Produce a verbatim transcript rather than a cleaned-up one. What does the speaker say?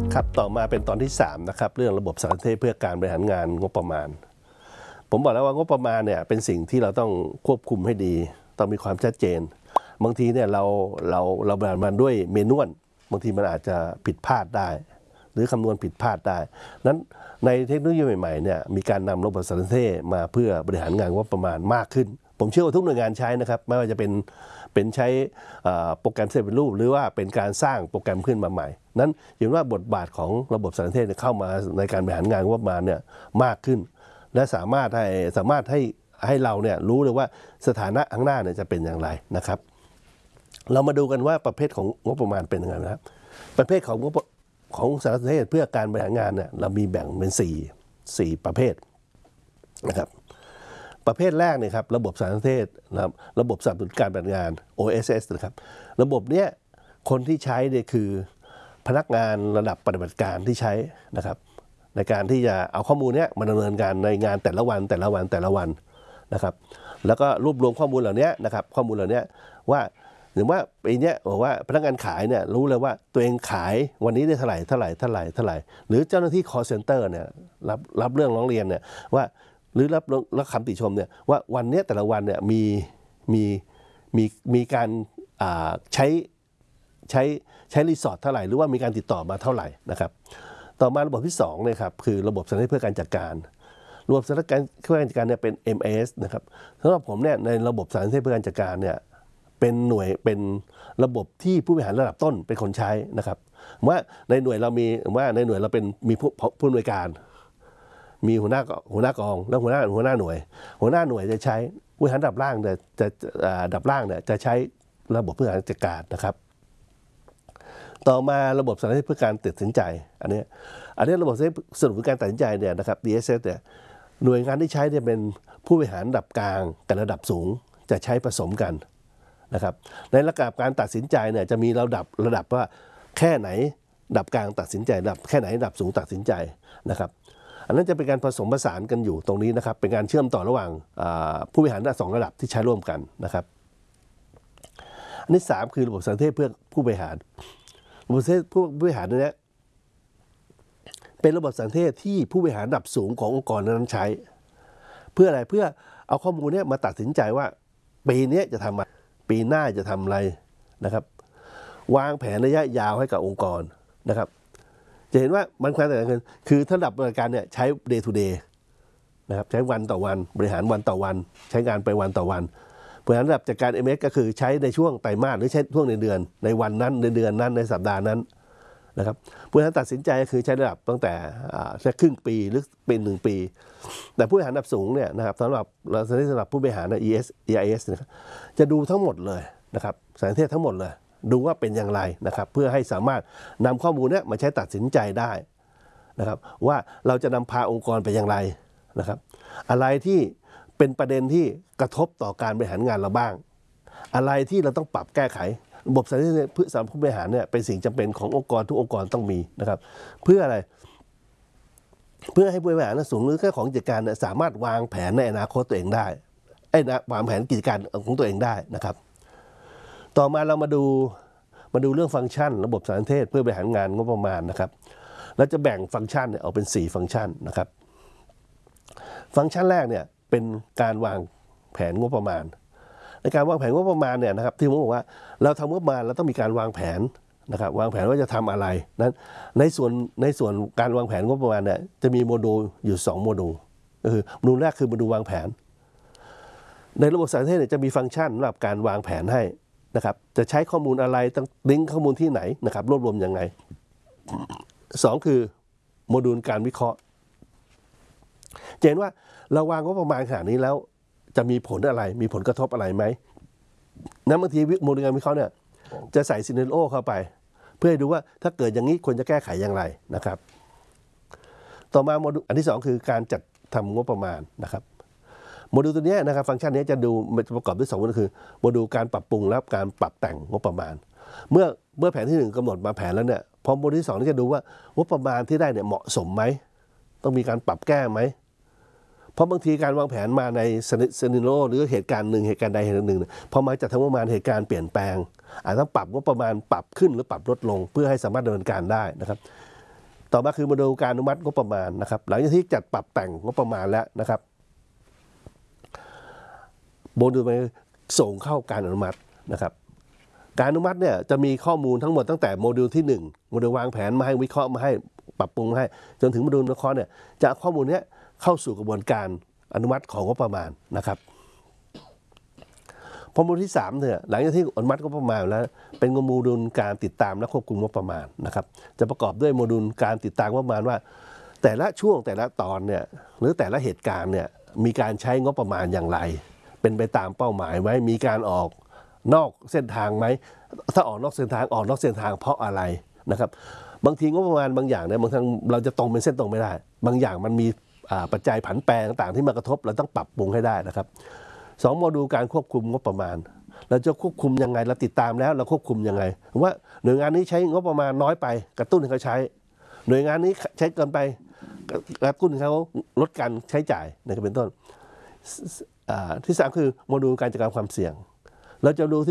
ครับต่อมาเป็นตอนที่สามนะครับเรื่องระบบสารสนเทศเพื่อการบริหารงานงบประมาณผมบอกแล้วว่างบประมาณเนี่ยเป็นสิ่งที่เราต้องควบคุมให้ดีต้องมีความชัดเจนบางทีเนี่ยเราเราเราบริหารมันด้วยเมนวลบางทีมันอาจจะผิดพลาดได้หรือคำนวณผิดพลาดได้นั้นในเทคโนโลยีใหม่ๆเนี่ยมีการนำระบบสารสนเทศมาเพื่อบริหารงานงบประมาณมากขึ้นผมเชื่อว่าทุกหน่วยงานใช้นะครับไม่ว่าจะเป็นเป็นใช้โปรแกรมเสร็จเป็นรูปหรือว่าเป็นการสร้างโปรแกรมขึ้นมาใหม่นั้นเห็นว่าบทบาทของระบบสารสนเทศเข้ามาในการบริหารงานงบประมาณเนี่ยมากขึ้นและสามารถให้สามารถให้ให้เราเนี่ยรู้เลยว่าสถานะข้างหน้าเนี่ยจะเป็นอย่างไรนะครับเรามาดูกันว่าประเภทของงบประมาณเป็นยังไงนะครับประเภทของงบของสารสนเทศเพื่อการบริหารงานเนี่ยเรามีแบ่งเป็นสี่ สี่ประเภทนะครับประเภทแรกเนี่ยครับระบบสารสนเทศนะครับระบบสนับสนุนการบริหารงาน โอ เอส เอส นะครับระบบเนี้ยคนที่ใช้เนี่ยคือพนักงานระดับปฏิบัติการที่ใช้นะครับในการที่จะเอาข้อมูลเนี้ยมาดำเนินการในงานแต่ละวันแต่ละวันแต่ละวันนะครับแล้วก็รวบรวมข้อมูลเหล่านี้นะครับข้อมูลเหล่านี้ว่าหรือว่าปีนี้บอกว่าพนักงานขายเนี่ยรู้เลยว่าตัวเองขายวันนี้ได้เท่าไหร่เท่าไหร่เท่าไหร่เท่าไหร่หรือเจ้าหน้าที่ call center เนี่ยรับรับเรื่องร้องเรียนเนี่ยว่าหรือรับรับคำติชมเนี่ยว่าวันนี้แต่ละวันเนี่ยมีมีมีมีการใช้ใช้ใช้รีสอร์ทเท่าไหร่หรือว่ามีการติดต่อมาเท่าไหร่นะครับต่อมาระบบที่สองเนี่ยครับคือระบบสารสนเทศเพื่อการจัดการระบบสารสนเทศเพื่อการจัดการเนี่ยเป็น เอ็ม เอ เอส นะครับสำหรับผมเนี่ยในระบบสารสนเทศเพื่อการจัดการเนี่ยเป็นหน่วยเป็นระบบที่ผู้บริหารระดับต้นเป็นคนใช้นะครับว่าในหน่วยเรามีว่าในหน่วยเราเป็นมีผู้ผู้อำนวยการมีหัวหน้าหัวหน้ากองแล้วหัวหน้าหัวหน้าหน่วยหัวหน้าหน่วยจะใช้ผู้บริหารระดับล่างจะจะระดับล่างเนี่ยจะใช้ระบบเพื่อการจัดการนะครับต่อมาระบบสารสนเทศเพื่อการตัดสินใจอันนี้อันนี้ระบบสรุปการตัดสินใจเนี่ยนะครับ ดี เอส เอส เนี่ยหน่วยงานที่ใช้เนี่ยเป็นผู้บริหารระดับกลางกับระดับสูงจะใช้ผสมกันนะครับในระดับการตัดสินใจเนี่ยจะมีระดับระดับว่าแค่ไหนระดับกลางตัดสินใจระดับแค่ไหนระดับสูงตัดสินใจนะครับอันนั้นจะเป็นการผสมผสานกันอยู่ตรงนี้นะครับเป็นการเชื่อมต่อระหว่างผู้บริหารสองระดับที่ใช้ร่วมกันนะครับอันที่สามคือระบบสารสนเทศเพื่อผู้บริหารระบบสารสนเทศผู้บริหารเนี่ยเป็นระบบสารสนเทศที่ผู้บริหารระดับสูงขององค์กรนั้นใช้เพื่ออะไรเพื่อเอาข้อมูลนี้มาตัดสินใจว่าปีนี้จะทำอะไรปีหน้าจะทำอะไรนะครับวางแผนระยะยาวให้กับองค์กรนะครับจะเห็นว่ามันความแตกต่างกันคือถ้าระดับราชการเนี่ยใช้ day to day นะครับใช้วันต่อวันบริหารวันต่อวันใช้งานไปวันต่อวันบริหารระดับจัดการ เอ็ม เอส ก็คือใช้ในช่วงไตรมาสหรือใช้ช่วงในเดือนในวันนั้นในเดือนนั้นในสัปดาห์นั้นนะครับผู้บริหารตัดสินใจก็คือใช้ระดับตั้งแต่แค่ครึ่งปีหรือเป็นหนึ่งปีแต่ผู้บริหารระดับสูงเนี่ยนะครับสำหรับเราสำหรับผู้บริหารใน อี เอส อี ไอ เอส นะครับจะดูทั้งหมดเลยนะครับสารสนเทศทั้งหมดเลยดูว่าเป็นอย่างไรนะครับเพื่อให้สามารถนำข้อมูลนี้มาใช้ตัดสินใจได้นะครับว่าเราจะนำพาองค์กรไปอย่างไรนะครับอะไรที่เป็นประเด็นที่กระทบต่อการบริหารงานเราบ้างอะไรที่เราต้องปรับแก้ไขระบบสารสนเทศเพื่อสำหรับผู้บริหารเนี่ยเป็นสิ่งจำเป็นขององค์กรทุกองค์กรต้องมีนะครับเพื่ออะไรเพื่อให้ผู้บริหารสูงหรือแค่ของกิจการเนี่ยสามารถวางแผนในอนาคตตัวเองได้ไอ้นะวางแผนกิจการของตัวเองได้นะครับต่อมาเรามาดูมาดูเรื่องฟังก์ชันระบบสารสนเทศเพื่อบริหารงานงบประมาณนะครับเราจะแบ่งฟังก์ชันเนี่ยออกเป็นสี่ฟังก์ชันนะครับฟังก์ชันแรกเนี่ยเป็นการวางแผนงบประมาณในการวางแผนงบประมาณเนี่ยนะครับที่ผมบอกว่าเราทำงบประมาณเราต้องมีการวางแผนนะครับวางแผนว่าจะทำอะไรนั้นในส่วนในส่วนการวางแผนงบประมาณเนี่ยจะมีโมดูลอยู่สองโมดูลก็คือโมดูลแรกคือโมดูลวางแผนในระบบสารสนเทศเนี่ยจะมีฟังก์ชันสำหรับการวางแผนให้นะครับจะใช้ข้อมูลอะไรต้องลิงก์ข้อมูลที่ไหนนะครับรวบรวมยังไงสองคือโมดูลการวิเคราะห์จะเห็นว่าเราวางงบประมาณขนาดนี้แล้วจะมีผลอะไรมีผลกระทบอะไรไหมนั้นบางทีโมดูลการวิเคราะห์เนี่ยจะใส่ซีนาริโอเข้าไปเพื่อให้ดูว่าถ้าเกิดอย่างนี้ควรจะแก้ไขอย่างไรนะครับต่อมาโมดูลอันที่สองคือการจัดทำงบประมาณนะครับโมดูลตัวนี้นะครับฟังก์ชันนี้จะดูมันจะประกอบด้วยสองก็คือโมดูลการปรับปรุงและการปรับแต่งงบประมาณเมื่อเมื่อแผนที่หนึ่งกำหนดมาแผนแล้วเนี่ยพอโมดูลที่สองนี่จะดูว่างบประมาณที่ได้เนี่ยเหมาะสมไหมต้องมีการปรับแก้ไหมเพราะบางทีการวางแผนมาในซีนาริโอหรือเหตุการณ์หนึ่งเหตุการณ์ใดเหตุการณ์หนึ่งพอมาจัดทำงบประมาณเหตุการณ์เปลี่ยนแปลงอาจต้องปรับงบประมาณปรับขึ้นหรือปรับลดลงเพื่อให้สามารถดำเนินการได้นะครับต่อมาคือโมดูลการอนุมัติงบประมาณนะครับหลังจากที่จัดปรับแต่งงบประมาณแล้วนะครับโมดูลไปส่งเข้าการอนุมัตินะครับการอนุมัติเนี่ยจะมีข้อมูลทั้งหมดตั้งแต่โมดูลที่หนึ่งโมดูลวางแผนมาให้วิเคราะห์มาให้ปรับปรุงมาให้จนถึงโมดูลวิเคราะห์เนี่ยจะเอาข้อมูลนี้เข้าสู่กระบวนการอนุมัติของงบประมาณนะครับพอโมดูลที่สามเนี่ยหลังจากที่อนุมัติงบประมาณแล้วเป็นโมดูลการติดตามและควบคุมงบประมาณนะครับจะประกอบด้วยโมดูลการติดตามงบประมาณว่าแต่ละช่วงแต่ละตอนเนี่ยหรือแต่ละเหตุการณ์เนี่ยมีการใช้งบประมาณอย่างไรเป็นไปตามเป้าหมายไหมมีการออกนอกเส้นทางไหมถ้าออกนอกเส้นทางออกนอกเส้นทางเพราะอะไรนะครับบางทีงบประมาณบางอย่างเนี่ยบางครั้งเราจะตรงเป็นเส้นตรงไม่ได้บางอย่างมันมีปัจจัยผันแปรต่างๆที่มากระทบเราต้องปรับปรุงให้ได้นะครับสองโมดูลการควบคุมงบประมาณเราจะควบคุมยังไงเราติดตามแล้วเราควบคุมยังไงว่าหน่วยงานนี้ใช้งบประมาณน้อยไปกระตุ้นให้เขาใช้หน่วยงานนี้ใช้เกินไปกระตุ้นเขาลดการใช้จ่ายนะครับเป็นต้นที่สามคือโมดูลการจัดการความเสี่ยงเราจะดู